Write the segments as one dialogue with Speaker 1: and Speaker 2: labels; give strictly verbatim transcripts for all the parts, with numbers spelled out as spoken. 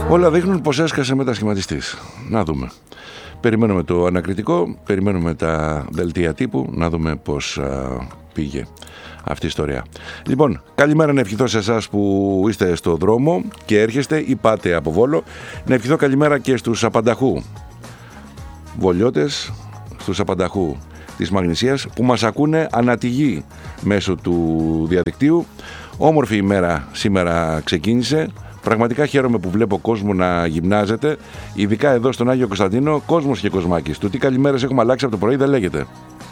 Speaker 1: Όλα δείχνουν πως έσκασε μετασχηματιστής. Να δούμε. Περιμένουμε το ανακριτικό, περιμένουμε τα δελτία τύπου, να δούμε πως α, πήγε αυτή η ιστορία. Λοιπόν, καλημέρα να ευχηθώ σε εσάς που είστε στο δρόμο και έρχεστε ή πάτε από Βόλο. Να ευχηθώ καλημέρα και στους απανταχού βολιώτες, στους απανταχού της Μαγνησίας που μας ακούνε ανά τη γη μέσω του διαδικτύου. Όμορφη ημέρα σήμερα ξεκίνησε. Πραγματικά χαίρομαι που βλέπω κόσμο να γυμνάζεται, ειδικά εδώ στον Άγιο Κωνσταντίνο, κόσμος και κοσμάκης. Του τι καλημέρες έχουμε αλλάξει από το πρωί δεν λέγεται.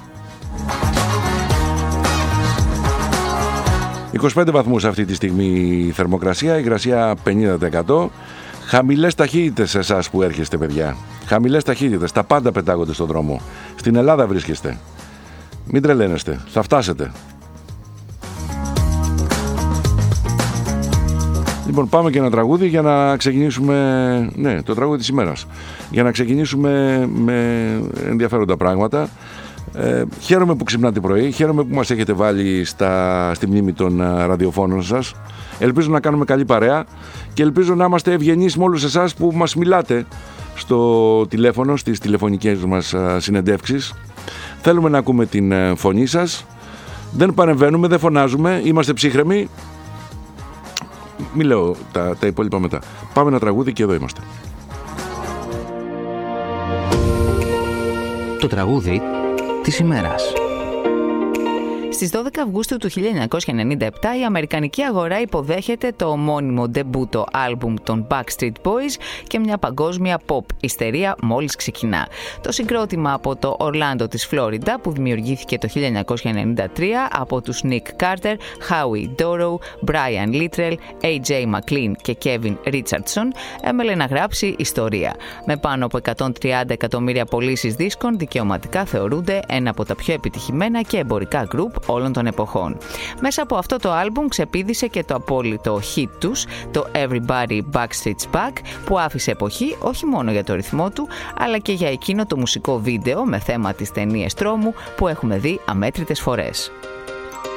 Speaker 1: είκοσι πέντε βαθμούς αυτή τη στιγμή η θερμοκρασία, υγρασία πενήντα τοις εκατό. Χαμηλές ταχύτητες σε εσάς που έρχεστε, παιδιά. Χαμηλές ταχύτητες, τα πάντα πετάγονται στον δρόμο. Στην Ελλάδα βρίσκεστε. Μην τρελαίνεστε, θα φτάσετε. Λοιπόν, πάμε και ένα τραγούδι για να ξεκινήσουμε. Ναι, το τραγούδι της ημέρας. Για να ξεκινήσουμε με ενδιαφέροντα πράγματα. Ε, χαίρομαι που ξυπνάτε πρωί. Χαίρομαι που μας έχετε βάλει στα, στη μνήμη των ραδιοφώνων σας. Ελπίζω να κάνουμε καλή παρέα και ελπίζω να είμαστε ευγενείς με όλους εσάς που μας μιλάτε στο τηλέφωνο, στις τηλεφωνικές μας συνεντεύξεις. Θέλουμε να ακούμε την φωνή σας. Δεν παρεμβαίνουμε, δεν φωνάζουμε. Είμαστε ψύχρεμοι. Μην λέω τα, τα υπόλοιπα μετά. Πάμε ένα τραγούδι και εδώ είμαστε.
Speaker 2: Το τραγούδι της ημέρας.
Speaker 3: Στις δώδεκα Αυγούστου του χίλια εννιακόσια ενενήντα επτά η αμερικανική αγορά υποδέχεται το ομώνυμο ντεμπούτο άλμπουμ των Backstreet Boys και μια παγκόσμια pop ιστερία μόλις ξεκινά. Το συγκρότημα από το Ορλάντο της Φλόριντα που δημιουργήθηκε το χίλια εννιακόσια ενενήντα τρία από τους Nick Carter, Howie Dorough, Brian Littrell, έι τζέι McLean και Kevin Richardson έμελε να γράψει ιστορία. Με πάνω από εκατόν τριάντα εκατομμύρια πωλήσεις δίσκων δικαιωματικά θεωρούνται ένα από τα πιο επιτυχημένα και εμπορικά γκρουπ όλων των εποχών. Μέσα από αυτό το άλμπουμ ξεπήδησε και το απόλυτο hit τους, το Everybody Backstreet's Back, που άφησε εποχή όχι μόνο για το ρυθμό του, αλλά και για εκείνο το μουσικό βίντεο με θέμα τις ταινίες τρόμου που έχουμε δει αμέτρητες φορές.